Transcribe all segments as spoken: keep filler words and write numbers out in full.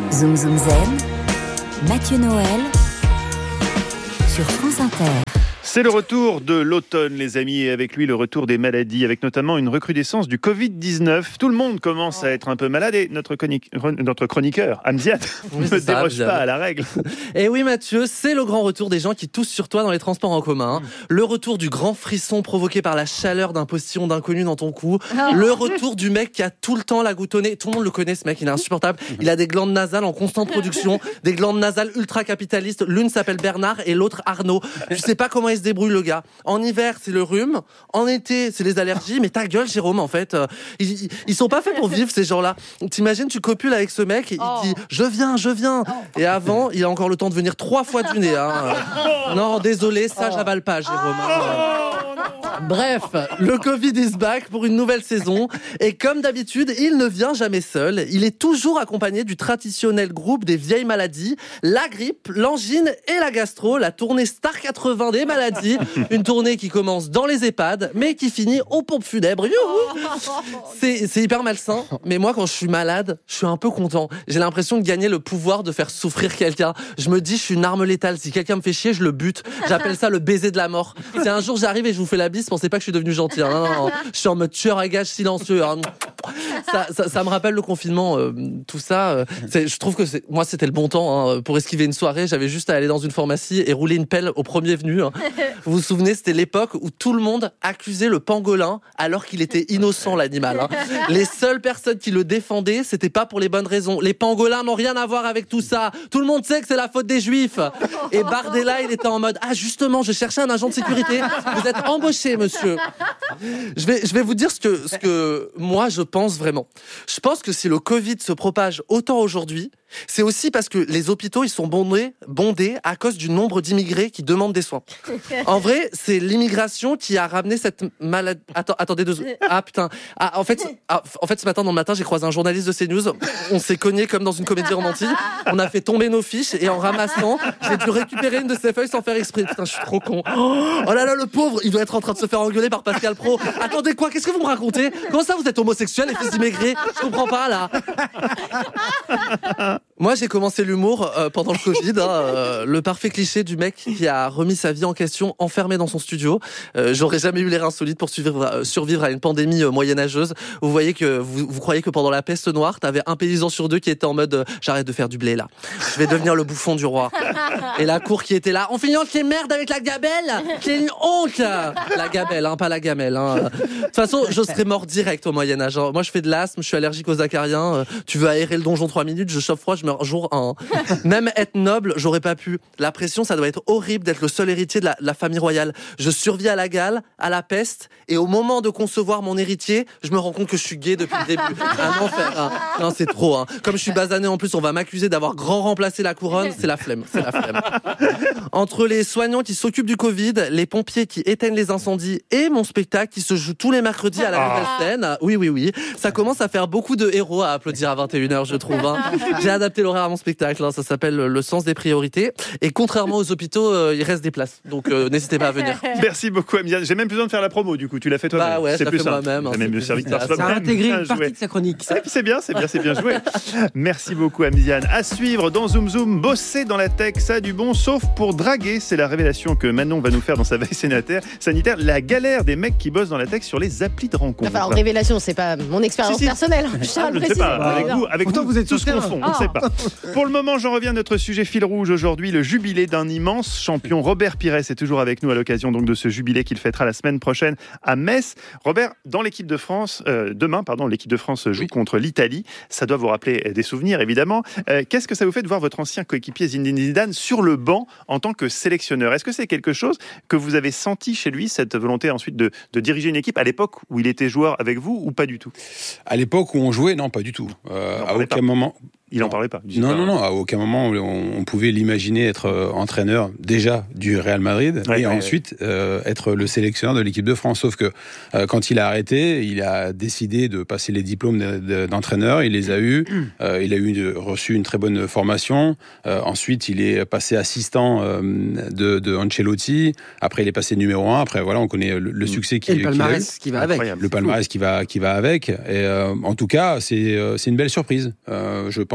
Zoom Zoom Zen, Mathieu Noël sur France Inter. C'est le retour de l'automne, les amis, et avec lui le retour des maladies, avec notamment une recrudescence du covid dix-neuf. Tout le monde commence à être un peu malade et notre, chronique, notre chroniqueur, Amziad, oui, ne déroge pas à la règle. Et oui, Mathieu, c'est le grand retour des gens qui toussent sur toi dans les transports en commun. Mmh. Le retour du grand frisson provoqué par la chaleur d'un postillon d'inconnu dans ton cou. Oh. Le retour du mec qui a tout le temps la goutte au nez. Tout le monde le connaît, ce mec, il est insupportable. Il a des glandes nasales en constante production, des glandes nasales ultra capitalistes. L'une s'appelle Bernard et l'autre Arnaud. Je sais pas comment il se débrouille, le gars. En hiver, c'est le rhume. En été, c'est les allergies. Mais ta gueule, Jérôme, en fait. Euh, ils, ils sont pas faits pour vivre, ces gens-là. T'imagines, tu copules avec ce mec et il oh. dit « Je viens, je viens ». Et avant, il a encore le temps de venir trois fois du nez. Hein. Non, désolé, ça, j'avale pas, Jérôme. Hein. Bref, le Covid is back pour une nouvelle saison. Et comme d'habitude, il ne vient jamais seul. Il est toujours accompagné du traditionnel groupe des vieilles maladies, la grippe, l'angine et la gastro, la tournée Star quatre-vingts des maladies. Une tournée qui commence dans les EHPAD, mais qui finit aux pompes funèbres. C'est, c'est hyper malsain, mais moi, quand je suis malade, je suis un peu content. J'ai l'impression de gagner le pouvoir de faire souffrir quelqu'un. Je me dis, je suis une arme létale. Si quelqu'un me fait chier, je le bute. J'appelle ça le baiser de la mort. Si un jour j'arrive et je vous fais la bise, pensez pas que je suis devenu gentil. Hein. Non, non, non. Je suis en mode tueur à gages silencieux. Hein. Ça, ça, ça me rappelle le confinement, euh, tout ça. Euh, c'est, je trouve que c'est, moi, c'était le bon temps hein, pour esquiver une soirée. J'avais juste à aller dans une pharmacie et rouler une pelle au premier venu. Hein. Vous vous souvenez, c'était l'époque où tout le monde accusait le pangolin alors qu'il était innocent, l'animal. Hein. Les seules personnes qui le défendaient, c'était pas pour les bonnes raisons. Les pangolins n'ont rien à voir avec tout ça. Tout le monde sait que c'est la faute des Juifs. Et Bardella, il était en mode ah justement, je cherchais un agent de sécurité. Vous êtes embauché, monsieur. Je vais, je vais vous dire ce que, ce que moi je pense vraiment. Je pense que si le Covid se propage autant aujourd'hui, c'est aussi parce que les hôpitaux ils sont bondés, bondés à cause du nombre d'immigrés qui demandent des soins. En vrai, c'est l'immigration qui a ramené cette maladie. Attends, attendez deux secondes. Ah putain. Ah, en fait, ah, en fait, ce matin dans le matin, j'ai croisé un journaliste de CNews. On s'est cogné comme dans une comédie romantique. On a fait tomber nos fiches et en ramassant, j'ai dû récupérer une de ses feuilles sans faire exprès. Putain, je suis trop con. Oh là là, le pauvre, il doit être en train de se faire engueuler par Pascal Pro. Attendez quoi? Qu'est-ce que vous me racontez? Comment ça, vous êtes homosexuel et fils d'immigrés? Je comprends pas là. Moi, j'ai commencé l'humour euh, pendant le Covid, hein, euh, le parfait cliché du mec qui a remis sa vie en question, enfermé dans son studio. Euh, j'aurais jamais eu l'air insolite pour survivre, euh, survivre à une pandémie euh, moyenâgeuse. Vous voyez que vous, vous croyez que pendant la peste noire, t'avais un paysan sur deux qui était en mode euh, j'arrête de faire du blé là, je vais devenir le bouffon du roi. Et la cour qui était là, on finit qui est merde avec la gabelle, qui est une honte. La gabelle, hein, pas la gamelle. Hein. De toute façon, je serais mort direct au Moyen Âge. Hein. Moi, je fais de l'asthme, je suis allergique aux acariens. Euh, tu veux aérer le donjon trois minutes, je chauffe froid, je meurs jour un. Même être noble, j'aurais pas pu. La pression, ça doit être horrible d'être le seul héritier de la, de la famille royale. Je survis à la gale, à la peste, et au moment de concevoir mon héritier, je me rends compte que je suis gay depuis le début. Un enfer. Hein. Non, c'est trop. Hein. Comme je suis basané, en plus, on va m'accuser d'avoir grand remplacé la couronne. C'est la flemme. C'est la flemme. Entre les soignants qui s'occupent du Covid, les pompiers qui éteignent les incendies et mon spectacle qui se joue tous les mercredis à la Nouvelle Scène, oui, oui, oui, ça commence à faire beaucoup de héros à applaudir à vingt et une heures, je trouve. Hein. J'ai adapté l'horaire à mon spectacle. Hein. Ça s'appelle Le sens des priorités. Et contrairement aux hôpitaux, euh, il reste des places. Donc euh, n'hésitez pas à venir. Merci beaucoup, Amziad. J'ai même plus besoin de faire la promo, du coup. Tu l'as fait toi-même. Bah ouais, c'est je plus l'ai fait moi-même. Hein, c'est même mieux servi que personne. Ça a intégré une partie de sa chronique. C'est, c'est bien, c'est bien, c'est bien joué. Merci beaucoup, Amziad. À suivre dans Zoom Zoom, bosser dans la tech, ça a du bon, sauf pour draguer. C'est la révélation que Manon va nous faire dans sa veille sanitaire. sanitaire la galère des mecs qui bossent dans la tech sur les applis de rencontre. Enfin, en révélation, c'est pas mon expérience si, si. personnelle. Je, ah, je ne sais pas. Avec vous, avec Pourtant, vous, vous êtes tout ce qu'on fond, on ne sait pas. Pour le moment, j'en reviens à notre sujet fil rouge aujourd'hui, le jubilé d'un immense champion. Robert Pires est toujours avec nous à l'occasion donc de ce jubilé qu'il fêtera la semaine prochaine à Metz. Robert, dans l'équipe de France, euh, demain, pardon, l'équipe de France joue oui. contre l'Italie. Ça doit vous rappeler des souvenirs, évidemment. Euh, qu'est-ce que ça vous fait de voir votre ancien coéquipier Zinedine Zidane sur le banc en tant que sélectionneur? Est-ce que c'est quelque chose que vous avez senti chez lui, cette volonté ensuite de, de diriger une équipe à l'époque où il était joueur avec vous ou pas du tout? À l'époque où on jouait, non, pas du tout. Euh, à aucun pas. moment. Il n'en parlait pas. Non, non, non. À aucun moment on, on pouvait l'imaginer être euh, entraîneur déjà du Real Madrid ouais, et ouais, ensuite ouais. Euh, être le sélectionneur de l'équipe de France. Sauf que euh, quand il a arrêté, il a décidé de passer les diplômes de, de, d'entraîneur. Il les a eus. Euh, il a eu de, reçu une très bonne formation. Euh, ensuite, il est passé assistant euh, de, de Ancelotti. Après, il est passé numéro un. Après, voilà, on connaît le, le succès qui, et le palmarès qui va avec. Le palmarès qui va qui va avec. Et euh, en tout cas, c'est c'est une belle surprise. Euh, je pense.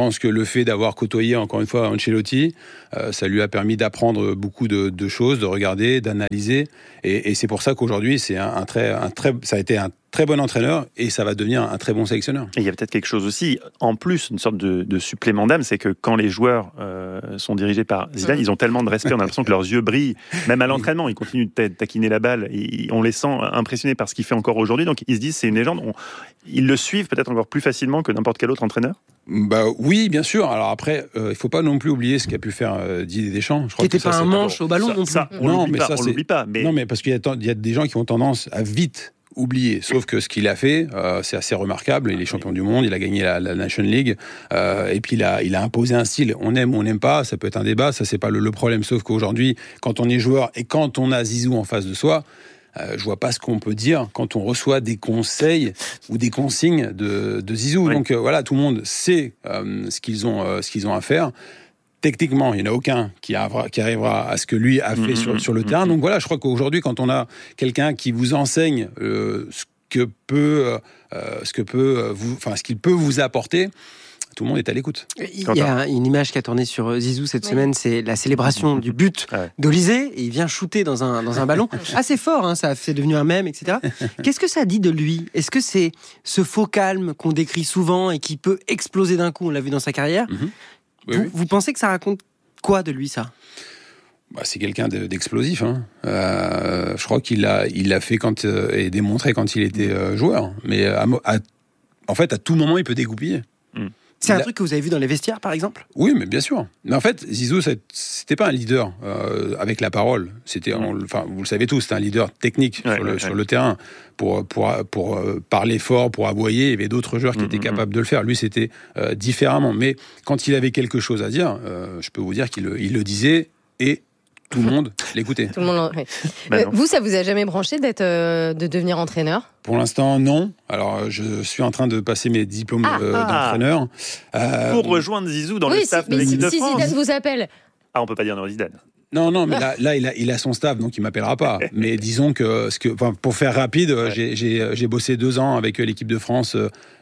pense que le fait d'avoir côtoyé encore une fois Ancelotti, euh, ça lui a permis d'apprendre beaucoup de, de choses, de regarder, d'analyser. Et, et c'est pour ça qu'aujourd'hui, c'est un, un très, un très, ça a été un très bon entraîneur et ça va devenir un très bon sélectionneur. Et il y a peut-être quelque chose aussi, en plus, une sorte de, de supplément d'âme, c'est que quand les joueurs euh, sont dirigés par Zidane, ils ont tellement de respect, on a l'impression que leurs yeux brillent, même à l'entraînement, ils continuent de taquiner la balle, et on les sent impressionnés par ce qu'il fait encore aujourd'hui, donc ils se disent c'est une légende, on, ils le suivent peut-être encore plus facilement que n'importe quel autre entraîneur. Bah oui, bien sûr. Alors après, euh, il faut pas non plus oublier ce qu'a pu faire euh, Didier Deschamps. Je crois qui n'était pas un manche au ballon ça, non plus. Ça, on non, mais pas, ça on c'est... l'oublie pas. Mais... Non, mais parce qu'il y a, t- il y a des gens qui ont tendance à vite oublier. Sauf que ce qu'il a fait, euh, c'est assez remarquable. Il est champion du monde, il a gagné la, la Nation League, euh, et puis il a, il a imposé un style. On aime ou on n'aime pas, ça peut être un débat, ça c'est pas le, le problème. Sauf qu'aujourd'hui, quand on est joueur et quand on a Zizou en face de soi, Euh, je vois pas ce qu'on peut dire quand on reçoit des conseils ou des consignes de, de Zizou. Oui. Donc euh, voilà, tout le monde sait euh, ce qu'ils ont, euh, ce qu'ils ont à faire. Techniquement, il n'y en a aucun qui, arrivera, qui arrivera à ce que lui a fait mmh, sur, sur le mmh, terrain. Donc voilà, je crois qu'aujourd'hui, quand on a quelqu'un qui vous enseigne euh, ce que peut, euh, ce que peut vous, enfin ce qu'il peut vous apporter, tout le monde est à l'écoute. Il y a une image qui a tourné sur Zizou cette oui. semaine, c'est la célébration du but ouais. d'Olysée. Et il vient shooter dans un, dans un ballon assez fort, hein, ça, c'est devenu un mème, et cetera. Qu'est-ce que ça dit de lui ? Est-ce que c'est ce faux calme qu'on décrit souvent et qui peut exploser d'un coup, on l'a vu dans sa carrière mm-hmm. oui, vous, oui. vous pensez que ça raconte quoi de lui, ça ? Bah, c'est quelqu'un de, d'explosif. Hein. Euh, je crois qu'il l'a il l'a fait quand, euh, et démontré quand il était euh, joueur. Mais à, à, en fait, à tout moment, il peut dégoupiller. Mm. C'est un truc que vous avez vu dans les vestiaires, par exemple ? Oui, mais bien sûr. Mais en fait, Zizou, c'était pas un leader euh, avec la parole. C'était, on, enfin, vous le savez tous, c'était un leader technique ouais, sur, le, ouais, sur ouais. le terrain. Pour, pour, pour euh, parler fort, pour aboyer, il y avait d'autres joueurs qui mmh, étaient capables mmh. de le faire. Lui, c'était euh, différemment. Mais quand il avait quelque chose à dire, euh, je peux vous dire qu'il il le disait et tout le monde l'écoutait. Tout le monde, oui. bah euh, vous, ça vous a jamais branché d'être, euh, de devenir entraîneur ? Pour l'instant, non. Alors, je suis en train de passer mes diplômes ah, euh, ah. d'entraîneur. Euh, pour rejoindre Zizou dans oui, le staff si, de l'équipe si, de France. Si Zidane vous appelle. Ah, on peut pas dire non Zidane. Non, non, mais là, là il, a, il a son staff, donc il m'appellera pas. Mais disons que, ce que enfin, pour faire rapide, ouais. j'ai, j'ai, j'ai bossé deux ans avec l'équipe de France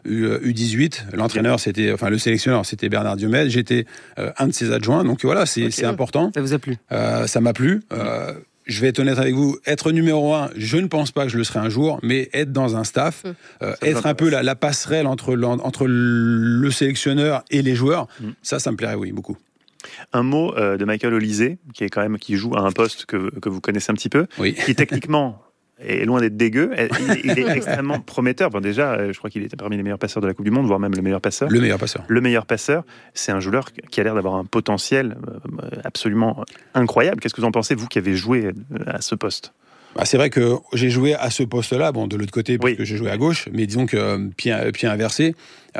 U dix-huit. L'entraîneur, c'était, enfin, le sélectionneur, c'était Bernard Diomède. J'étais euh, un de ses adjoints, donc voilà, c'est, okay. c'est important. Ça vous a plu ? euh, Ça m'a plu. Euh, Je vais être honnête avec vous, être numéro un, je ne pense pas que je le serai un jour, mais être dans un staff, mmh. euh, être un peu la, la passerelle entre, entre le sélectionneur et les joueurs, mmh. ça, ça me plairait, oui, beaucoup. Un mot euh, de Michael Olysée, qui est quand même qui joue à un poste que, que vous connaissez un petit peu, oui. qui techniquement est loin d'être dégueu. Il, il est extrêmement prometteur. Bon, déjà, je crois qu'il était parmi les meilleurs passeurs de la Coupe du Monde, voire même le meilleur passeur. Le meilleur passeur. Le meilleur passeur. C'est un joueur qui a l'air d'avoir un potentiel absolument incroyable. Qu'est-ce que vous en pensez, vous qui avez joué à ce poste ? Bah, c'est vrai que j'ai joué à ce poste-là, bon, de l'autre côté, parce oui. que j'ai joué à gauche, mais disons que euh, pied, pied inversé,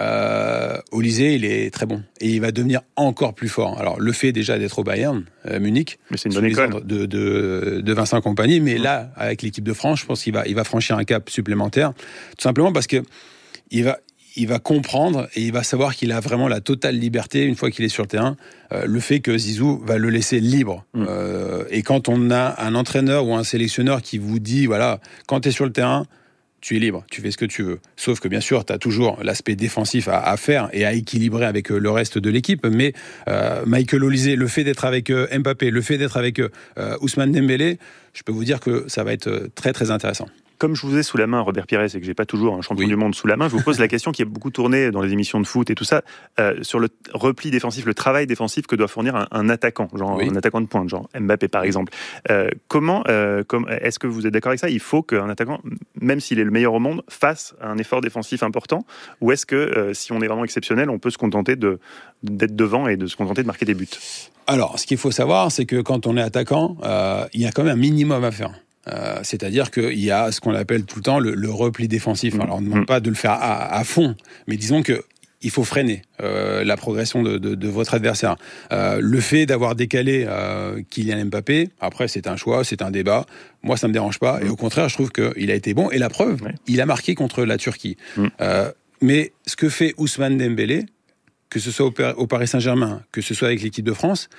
euh, Olysée, il est très bon. Et il va devenir encore plus fort. Alors, le fait déjà d'être au Bayern, euh, Munich, mais c'est une bonne école. De, de, de Vincent Kompany, mais mmh. là, avec l'équipe de France, je pense qu'il va, il va franchir un cap supplémentaire, tout simplement parce que il va... il va comprendre et il va savoir qu'il a vraiment la totale liberté, une fois qu'il est sur le terrain, euh, le fait que Zizou va le laisser libre. Mmh. Euh, et quand on a un entraîneur ou un sélectionneur qui vous dit, voilà, quand tu es sur le terrain, tu es libre, tu fais ce que tu veux. Sauf que bien sûr, tu as toujours l'aspect défensif à, à faire et à équilibrer avec le reste de l'équipe. Mais euh, Michael Olysée, le fait d'être avec euh, Mbappé, le fait d'être avec euh, Ousmane Dembélé, je peux vous dire que ça va être très très intéressant. Comme je vous ai sous la main, Robert Pires, et que j'ai pas toujours un champion oui. du monde sous la main, je vous pose la question qui a beaucoup tourné dans les émissions de foot et tout ça, euh, sur le repli défensif, le travail défensif que doit fournir un, un attaquant, genre oui. un attaquant de pointe, genre Mbappé par exemple. Euh, comment, euh, comme, est-ce que vous êtes d'accord avec ça ? Il faut qu'un attaquant, même s'il est le meilleur au monde, fasse un effort défensif important, ou est-ce que euh, si on est vraiment exceptionnel, on peut se contenter de, d'être devant et de se contenter de marquer des buts ? Alors, ce qu'il faut savoir, c'est que quand on est attaquant, euh, il y a quand même un minimum à faire. Euh, c'est-à-dire qu'il y a ce qu'on appelle tout le temps le, le repli défensif. Alors, on ne demande pas de le faire à, à fond, mais disons que il faut freiner euh, la progression de, de, de votre adversaire. Euh, le fait d'avoir décalé euh, Kylian Mbappé, après c'est un choix, c'est un débat. Moi, ça me dérange pas. Et au contraire, je trouve qu'il a été bon. Et la preuve, ouais. il a marqué contre la Turquie. Mm. Euh, mais ce que fait Ousmane Dembélé, que ce soit au, au Paris Saint-Germain, que ce soit avec l'équipe de France,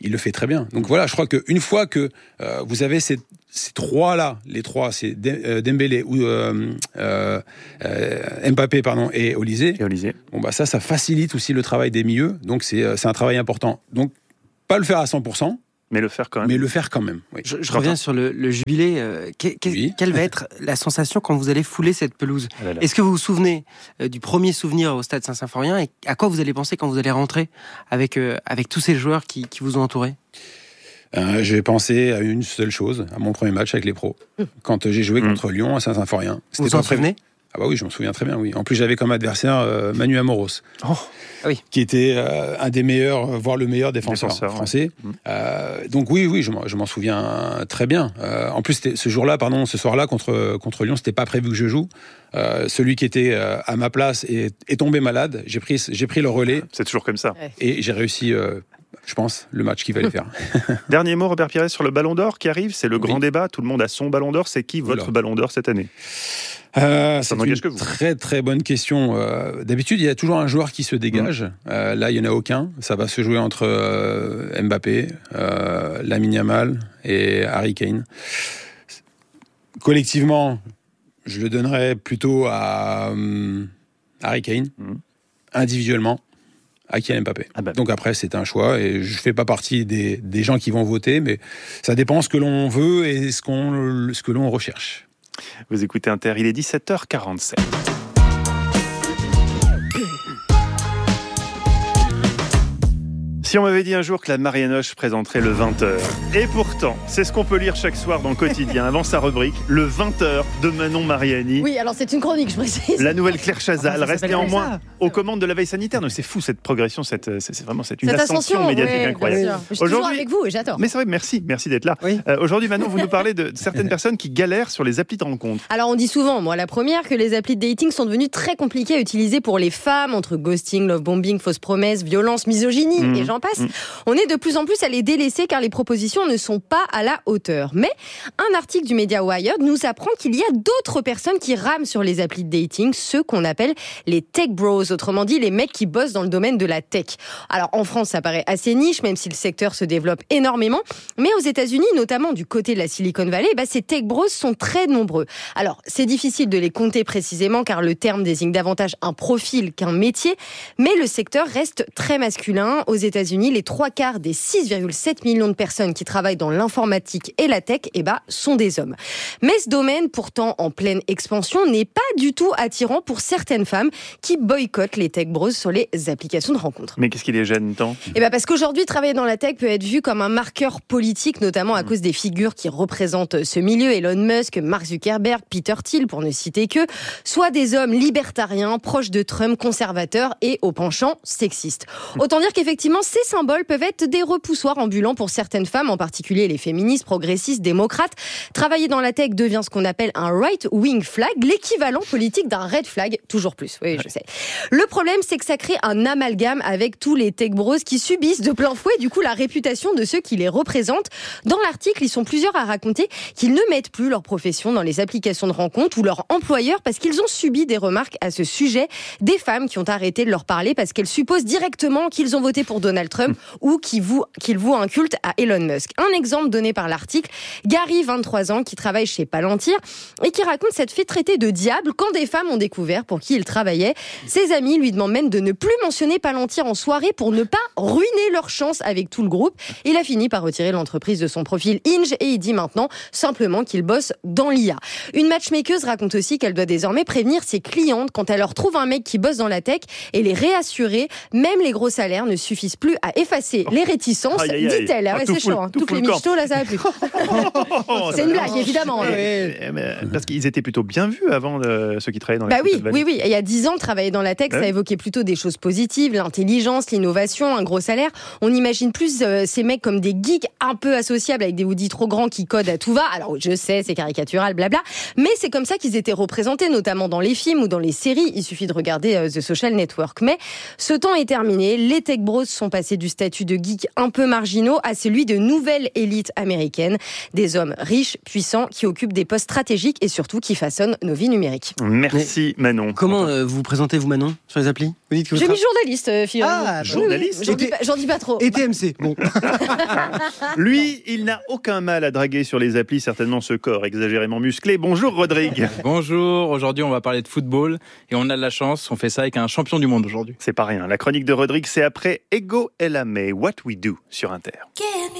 il le fait très bien. Donc voilà, je crois qu'une fois que euh, vous avez ces, ces trois-là, les trois, c'est Dembélé ou euh, euh, euh, Mbappé pardon, et Olysée, et Olysée. Bon, bah ça, ça facilite aussi le travail des milieux. Donc c'est, c'est un travail important. Donc pas le faire à cent pour cent, mais le faire quand même. Mais le faire quand même. Oui. Je, je reviens sur le, le jubilé. Euh, que, que, oui. Quelle va être la sensation quand vous allez fouler cette pelouse ? ah là là. Est-ce que vous vous souvenez euh, du premier souvenir au Stade Saint-Symphorien et à quoi vous allez penser quand vous allez rentrer avec, euh, avec tous ces joueurs qui, qui vous ont entouré ? Euh, j'ai pensé à une seule chose, à mon premier match avec les pros. Mmh. Quand j'ai joué mmh. contre Lyon à Saint-Symphorien. Vous vous en souvenez ? Ah bah oui, je m'en souviens très bien, oui. En plus, j'avais comme adversaire euh, Manu Amoros, oh. oui. qui était euh, un des meilleurs, voire le meilleur défenseur, défenseur français. Ouais. Euh, donc oui, oui, je m'en, je m'en souviens très bien. Euh, en plus, ce jour-là, pardon, ce soir-là contre contre Lyon, c'était pas prévu que je joue. Euh, celui qui était euh, à ma place est, est tombé malade. J'ai pris, j'ai pris le relais. C'est toujours comme ça. Ouais. Et j'ai réussi. Euh, Je pense, le match qu'il fallait faire. Dernier mot, Robert Pires, sur le Ballon d'Or qui arrive. C'est le grand oui. débat. Tout le monde a son Ballon d'Or. C'est qui votre Oula. Ballon d'Or cette année ? Euh, c'est une très très bonne question. Euh, d'habitude, il y a toujours un joueur qui se dégage. Mmh. Euh, là, il n'y en a aucun. Ça va se jouer entre euh, Mbappé, euh, Lamine Yamal et Harry Kane. Collectivement, je le donnerais plutôt à euh, Harry Kane. Mmh. Individuellement, à Kylian Mbappé. Ah bah. Donc après, c'est un choix et je fais pas partie des, des gens qui vont voter, mais ça dépend ce que l'on veut et ce, qu'on, ce que l'on recherche. Vous écoutez Inter, il est dix-sept heures quarante-sept. Si on m'avait dit un jour que la Mariannoche présenterait le vingt heures, et pourtant, c'est ce qu'on peut lire chaque soir dans le quotidien, avant sa rubrique, le vingt heures de Manon Mariani. Oui, alors c'est une chronique, je précise. La nouvelle Claire Chazal reste néanmoins aux commandes de la veille sanitaire. Non, c'est fou cette progression, cette, c'est, c'est vraiment c'est une cette ascension médiatique oui, incroyable. Je suis toujours avec vous et j'adore. Mais c'est vrai, merci, merci d'être là. Oui. Euh, aujourd'hui, Manon, vous nous parlez de certaines personnes qui galèrent sur les applis de rencontre. Alors on dit souvent, moi la première, que les applis de dating sont devenues très compliquées à utiliser pour les femmes, entre ghosting, love bombing, fausses promesses, violence, misogynie mmh. et j'en passe. Mmh. On est de plus en plus à les délaisser car les propositions ne sont pas à la hauteur. Mais un article du média Wired nous apprend qu'il y a d'autres personnes qui rament sur les applis de dating, ceux qu'on appelle les tech bros, autrement dit les mecs qui bossent dans le domaine de la tech. Alors en France, ça paraît assez niche, même si le secteur se développe énormément. Mais aux États-Unis, notamment du côté de la Silicon Valley, bah, ces tech bros sont très nombreux. Alors c'est difficile de les compter précisément car le terme désigne davantage un profil qu'un métier, mais le secteur reste très masculin. Aux États-Unis, les trois quarts des six virgule sept millions de personnes qui travaillent dans l'informatique et la tech eh ben, sont des hommes. Mais ce domaine, pourtant en pleine expansion, n'est pas du tout attirant pour certaines femmes qui boycottent les tech bros sur les applications de rencontres. Mais qu'est-ce qui les gêne tant ? Eh ben parce qu'aujourd'hui, travailler dans la tech peut être vu comme un marqueur politique, notamment à mmh. cause des figures qui représentent ce milieu, Elon Musk, Mark Zuckerberg, Peter Thiel, pour ne citer que, soit des hommes libertariens, proches de Trump, conservateurs et au penchant sexiste. Autant dire qu'effectivement, ces symboles peuvent être des repoussoirs ambulants pour certaines femmes, en particulier les féministes, progressistes, démocrates. Travailler dans la tech devient ce qu'on appelle un right-wing flag, l'équivalent politique d'un red flag, toujours plus, oui, je sais. Le problème, c'est que ça crée un amalgame avec tous les tech bros qui subissent de plein fouet, du coup, la réputation de ceux qui les représentent. Dans l'article, ils sont plusieurs à raconter qu'ils ne mettent plus leur profession dans les applications de rencontre ou leur employeur parce qu'ils ont subi des remarques à ce sujet, des femmes qui ont arrêté de leur parler parce qu'elles supposent directement qu'ils ont voté pour Donald Trump ou qu'ils vouent, qu'ils vouent un culte à Elon Musk. Un exemple donné par l'article, Gary, vingt-trois ans, qui travaille chez Palantir et qui raconte s'être fait traiter de diable quand des femmes ont découvert pour qui il travaillait. Ses amis lui demandent même de ne plus mentionner Palantir en soirée pour ne pas ruiner leur chance avec tout le groupe. Il a fini par retirer l'entreprise de son profil Hinge et il dit maintenant simplement qu'il bosse dans l'I A. Une matchmakeuse raconte aussi qu'elle doit désormais prévenir ses clientes quand elle leur trouve un mec qui bosse dans la tech et les réassurer. Même les gros salaires ne suffisent plus à effacer les réticences, aïe, aïe, aïe. dit-elle. Ah ouais, c'est chaud. Hein. Toutes les michtos, là, ça va plus. C'est une blague, évidemment. Et, et, mais, parce qu'ils étaient plutôt bien vus avant, de, ceux qui travaillaient dans la bah oui, oui, oui. Et il y a dix ans, travailler dans la tech, ouais. ça évoquait plutôt des choses positives, l'intelligence, l'innovation, un gros salaire. On imagine plus euh, ces mecs comme des geeks un peu associables avec des hoodies trop grands qui codent à tout va. Alors, je sais, c'est caricatural, blabla. Mais c'est comme ça qu'ils étaient représentés, notamment dans les films ou dans les séries. Il suffit de regarder euh, The Social Network. Mais ce temps est terminé. Les tech bros sont passés du statut de geek un peu marginaux à celui de nouvelle élite américaine. Des hommes riches, puissants, qui occupent des postes stratégiques et surtout qui façonnent nos vies numériques. Merci Manon. Comment euh, vous vous présentez, vous, Manon, sur les applis ? Vous dites que J'ai votre- mis journaliste, euh, figurez-vous. Ah, Oui, journaliste. oui, J'en dis, Et pas- j'en dis pas trop. Et T M C. Bon. Lui, il n'a aucun mal à draguer sur les applis, certainement ce corps exagérément musclé. Bonjour Rodrigue. Bonjour, aujourd'hui on va parler de football et on a de la chance, on fait ça avec un champion du monde aujourd'hui. C'est pas rien. La chronique de Rodrigue, c'est après Ego Elame, What We Do sur Inter. Give me